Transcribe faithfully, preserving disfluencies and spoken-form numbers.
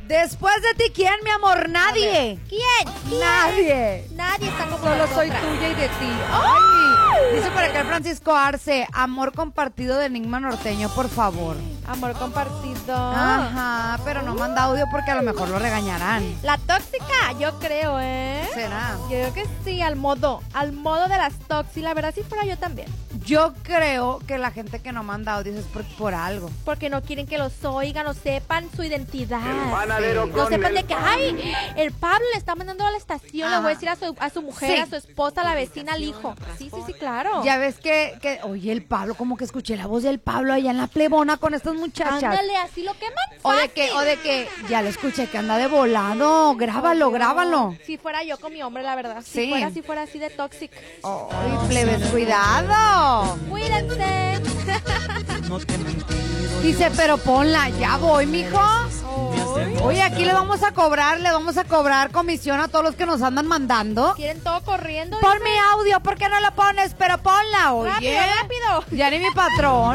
Después de ti, ¿quién, mi amor? Nadie. ¿Quién? ¿Quién? Nadie. Nadie está como Solo nosotras. soy tuya y de ti. Ay. Dice por acá el Francisco Arce, amor compartido de Enigma Norteño, por favor. Amor compartido. Ajá, pero no manda audio porque a lo mejor lo regañarán. La tóxica, yo creo, ¿eh? ¿Será? Yo creo que sí, al modo, al modo de las tóxicas. La verdad, si fuera yo también. Yo creo que la gente que no manda audios es por, por algo. Porque no quieren que los oigan o sepan su identidad. El panadero Sí. con No sepan de el que, pan. ay, el Pablo le está mandando a la estación, le Ajá. voy a decir a su, a su mujer, Sí. a su esposa, a la vecina, al hijo. Sí, sí, sí, claro. Ya ves que, que, oye, el Pablo, como que escuché la voz del Pablo allá en la plebona con estas muchachas. Ándale, así lo queman. O de fácil. que, o de que, ya lo escuché que anda de volado. Grábalo, Ay, no. grábalo. Si fuera yo con mi hombre, la verdad. Si Sí. fuera, si fuera así de tóxico. Ay, plebes, cuidado. Cuídense. Dice, pero ponla, ya voy, mijo. Ay, Oye, aquí le vamos a cobrar, le vamos a cobrar comisión a todos los que nos andan mandando. ¿quieren todo corriendo? Pon mi audio, ¿por qué no lo pones? Pero ponla, oye. Rápido, rápido. Ya ni mi patrón.